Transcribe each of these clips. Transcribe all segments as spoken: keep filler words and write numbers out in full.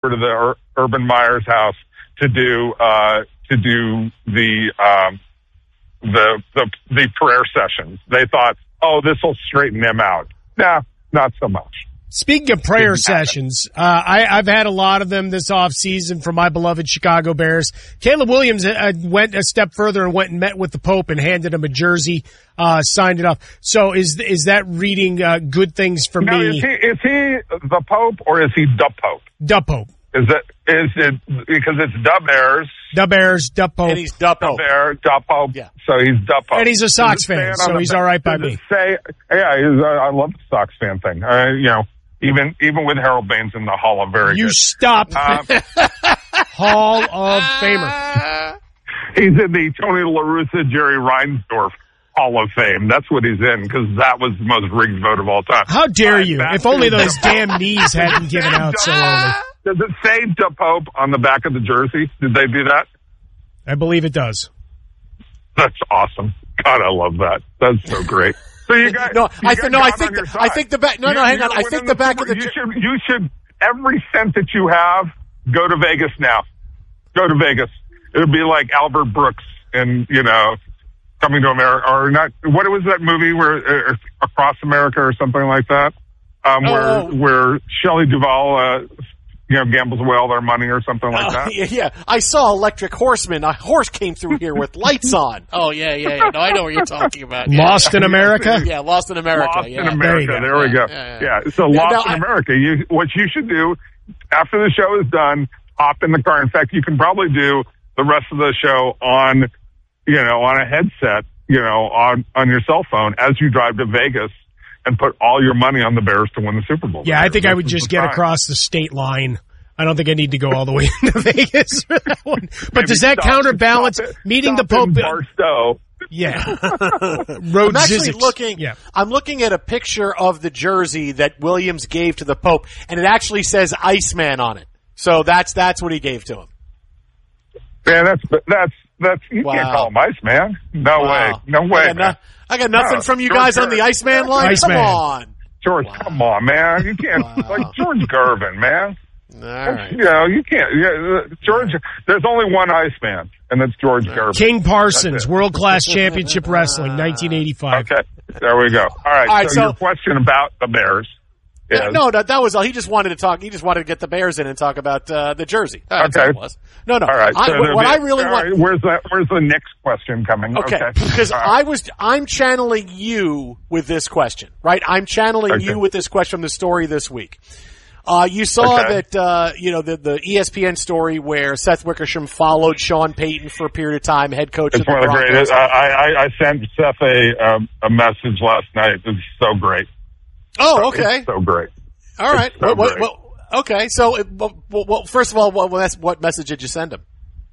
to the Ur- Urban Meyer's house to do uh, to do the um, the the the prayer sessions. They thought, oh, this will straighten them out. Nah, not so much. Speaking of prayer sessions, uh, I, I've had a lot of them this offseason from my beloved Chicago Bears. Caleb Williams uh, went a step further and went and met with the Pope and handed him a jersey, uh, signed it off. So is is that reading uh, good things for now, me? Is he, is he the Pope or is he the Pope? The Pope. Is it is it because it's the Bears? The Bears, the Pope. And he's the Pope. The Bear, the Pope. Yeah. So he's the Pope. And he's a Sox fan, so he's all right by me. Say, yeah, he's, uh, I love the Sox fan thing. Uh, you know, even even with Harold Baines in the Hall of Very You good. stop. Um, Hall of Famer. He's in the Tony La Russa, Jerry Reinsdorf Hall of Fame. That's what he's in, because that was the most rigged vote of all time. How dare you? Uh, if only those damn knees hadn't given out so early. Does it say the Pope on the back of the jersey? Did they do that? I believe it does. That's awesome. God, I love that. That's so great. So you got no, you I got think no, I God think on your the, side. I think the back. No, no, You- hang on. you're I think winning the back of the. you should you should every cent that you have go to Vegas now. Go to Vegas. It'll be like Albert Brooks and you know Coming to America or not. What was that movie where uh, Across America or something like that? Um, Oh, where oh. where Shelley Duvall uh, you know gambles away all their money or something like Uh, that. yeah, yeah, I saw Electric Horseman. A horse came through here with lights on. Oh yeah, yeah, yeah. No, I know what you're talking about. Yeah. Lost in America? Yeah, Lost in America. Lost yeah. in America. There you go. There, we go. Yeah, Yeah. yeah, So Yeah, Lost no, in I- America. You, what you should do after the show is done, hop in the car. In fact, you can probably do the rest of the show on, you know, on a headset, you know, on, on your cell phone as you drive to Vegas and put all your money on the Bears to win the Super Bowl. Yeah, I think I would This is just the get time. across the state line. I don't think I need to go all the way into Vegas for that one. But Maybe does that stop- counterbalance stop it- meeting stop the Pope? in Barstow. Yeah. Road I'm actually Zizix. looking. Yeah. I'm looking at a picture of the jersey that Williams gave to the Pope, and it actually says Iceman on it. So that's that's what he gave to him. Man, that's that's that's you Wow. can't call him Ice Man. No Wow. way. No way. I got, no, man. I got nothing No, from you George guys on the Gervin. Iceman line. Iceman. Come on. George, come on, man. You can't Wow. like George Gervin, man. All right. You know, you can't. Yeah, uh, George, there's only one Iceman, and that's George Gervin. King Parsons, That's it. World Class Championship Wrestling, nineteen eighty-five. Okay, there we go. All right. All right, so, so- your question about the Bears is No, that, that was all. He just wanted to talk. He just wanted to get the Bears in and talk about uh, the jersey. That's Okay. all it was. No, no. all right. I, so what there'll what be- I really all want. right, where's the where's the next question coming? Okay, Okay, because All right. I was, I'm channeling you with this question, right? I'm channeling Okay. you with this question from the story this week. Uh, you saw Okay. that, uh, you know, the, the E S P N story where Seth Wickersham followed Sean Payton for a period of time, head coach It's of the one of the Broncos. greatest. I, I, I sent Seth a um, a message last night. It's so great. Oh, okay. It's so great. All right. so What, what, great. what, okay. So, it, well, well, first of all, what, what message did you send him?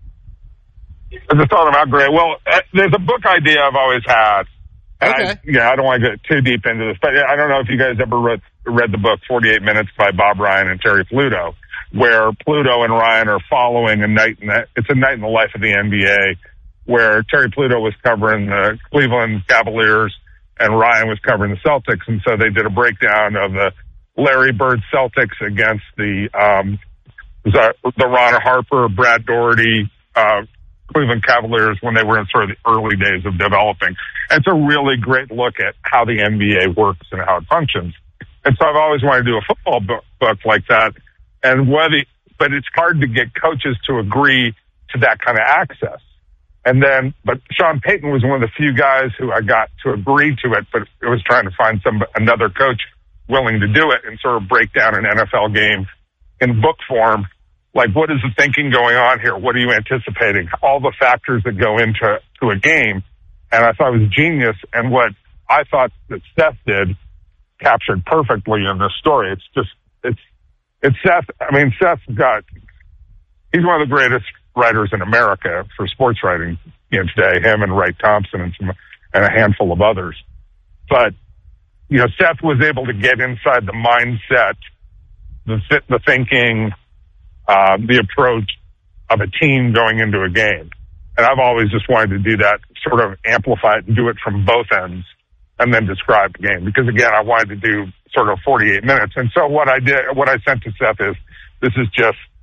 I just thought about great. Well, uh, there's a book idea I've always had. And Okay. I, yeah, I don't want to get too deep into this, but I don't know if you guys ever read, read the book forty-eight minutes by Bob Ryan and Terry Pluto, where Pluto and Ryan are following a night in the, it's a night in the life of the N B A, where Terry Pluto was covering the Cleveland Cavaliers and Ryan was covering the Celtics. And so they did a breakdown of the Larry Bird Celtics against the, um, the, the Ron Harper, Brad Doherty, uh, Cleveland Cavaliers when they were in sort of the early days of developing. And it's a really great look at how the N B A works and how it functions. And so I've always wanted to do a football book, book like that. And whether, but it's hard to get coaches to agree to that kind of access. And then, but Sean Payton was one of the few guys who I got to agree to it, but it was trying to find some, another coach willing to do it and sort of break down an N F L game in book form. Like, what is the thinking going on here? What are you anticipating? All the factors that go into to a game. And I thought it was genius. And what I thought that Seth did captured perfectly in this story. It's just, it's, it's Seth. I mean, Seth's got, he's one of the greatest writers in America for sports writing, you know, today, him and Ray Thompson and some, and a handful of others. But, you know, Seth was able to get inside the mindset, the, the thinking, Uh, the approach of a team going into a game. And I've always just wanted to do that, sort of amplify it and do it from both ends and then describe the game. Because again, I wanted to do sort of forty-eight minutes. And so what I did, what I sent to Seth is, this is just